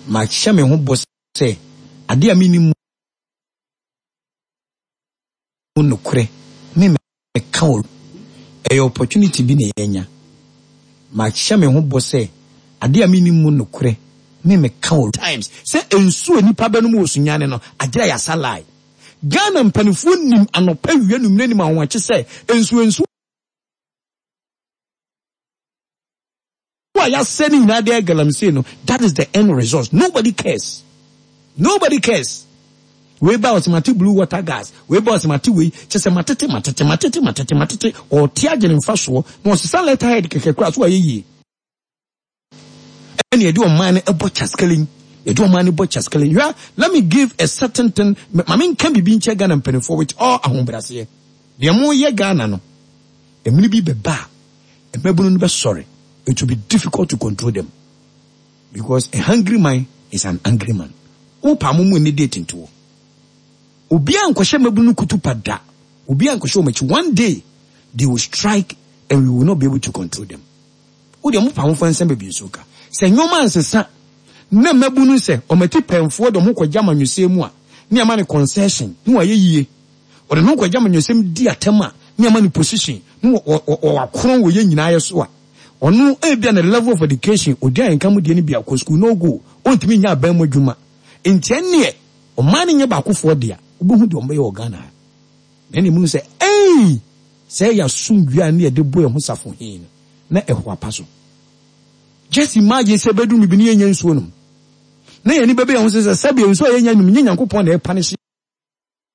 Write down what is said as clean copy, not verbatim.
ma chame ho bo se ade a minimu no kure me ka e opportunity bi na yenya ma chame ho bo se ade a minimu no kure me ka times se ensu onipa banu mu osunyane no agira ya salai Ghana mpanifu nim anopa wiye numne ni ma wanche se ensu ya sending na de galamse no that is the end result. Nobody cares. We ba osimati blue water gas we ba osimati we chese matete or tiagene mfaso no sisa letter head keke kra so ayeyi and you do man a butcher's killing. You do money butcher's killing. Yeah, let me give a certain thing. I mean, can be being Ghana and penny for which all a home Brazil. The more ye Ghana no, and maybe be bad, and maybe be sorry. It will be difficult to control them because a hungry mind is an angry man. Opa mumu ni dating to. Ubia nkoshe mebunu kutupada. Ubia nkoshe mechi one day they will strike and we will not be able to control them. Udi amupa mufa nsembe biusuka. Se nyoma nsesa na mebunu se ometi pemfo do ho kwagya manwesemu a ne ama ne concession ni wa yeyie o de no kwagya manwesem di atema ne ama ne position ni o akron wo ye nyina yeso a onu ebia na level of education odi an kam de ne bia ko school no go ontimi nya ban modwuma entiane o mani nya ba kofo de a obohu de ombe ye Ghana na ne mu se se ya sundua ne de boye ho safo hin na ehwa paso. Just imagine se bedu mi bi ne yenye nsuo no na ye ni bebe ya ho se sabe nsuo ye nya num nyankopon na e punish